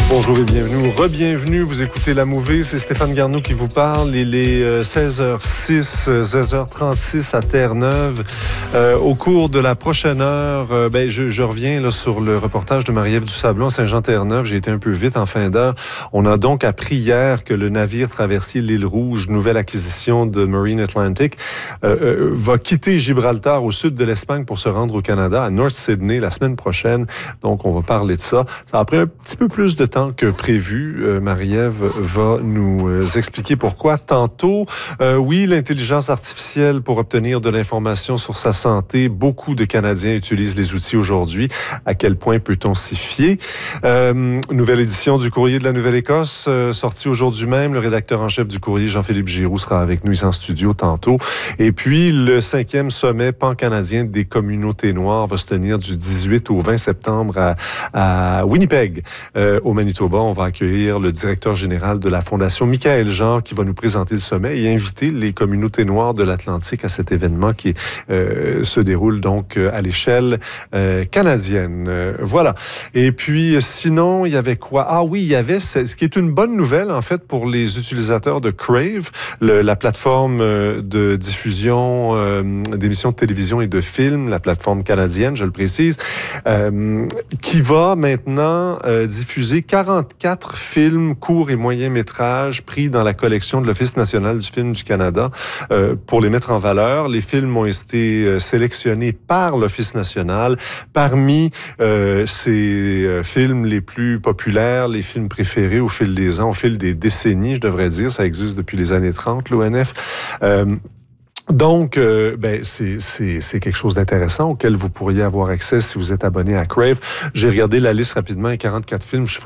Bonjour et bienvenue, re-bienvenue, vous écoutez La Mouvée, c'est Stéphane Garneau qui vous parle. Il est 16h06, 16h36 à Terre-Neuve. Au cours de la prochaine heure, je reviens là, sur le reportage de Marie-Ève Dusablon à Saint-Jean-Terre-Neuve. J'ai été un peu vite en fin d'heure. On a donc appris hier que le navire traversier l'île Rouge, nouvelle acquisition de Marine Atlantic, va quitter Gibraltar au sud de l'Espagne pour se rendre au Canada, à North Sydney, la semaine prochaine. Donc, on va parler de ça. Ça a pris un petit peu plus de temps que prévu. Marie-Ève va nous expliquer pourquoi. Tantôt, oui, l'intelligence artificielle pour obtenir de l'information sur sa santé. Beaucoup de Canadiens utilisent les outils aujourd'hui. À quel point peut-on s'y fier? Nouvelle édition du Courrier de la Nouvelle-Écosse, sortie aujourd'hui même. Le rédacteur en chef du Courrier, Jean-Philippe Giroux, sera avec nous ici en studio tantôt. Et puis, le 5e sommet pan-canadien des communautés noires va se tenir du 18 au 20 septembre à Winnipeg, au Manitoba. On va accueillir le directeur général de la Fondation, Michaël Jean, qui va nous présenter le sommet et inviter les communautés noires de l'Atlantique à cet événement qui se déroule donc à l'échelle canadienne. Voilà. Et puis, sinon, il y avait quoi? Ah oui, il y avait ce qui est une bonne nouvelle, en fait, pour les utilisateurs de Crave, la plateforme de diffusion d'émissions de télévision et de films, la plateforme canadienne, je le précise, qui va maintenant diffuser 44 films courts et moyens métrages pris dans la collection de l'Office national du film du Canada pour les mettre en valeur. Les films ont été sélectionnés par l'Office national parmi ces films les plus populaires, les films préférés au fil des ans, au fil des décennies, je devrais dire. Ça existe depuis les années 30, l'ONF. Donc, c'est quelque chose d'intéressant auquel vous pourriez avoir accès si vous êtes abonné à Crave. J'ai regardé la liste rapidement, 44 films. Je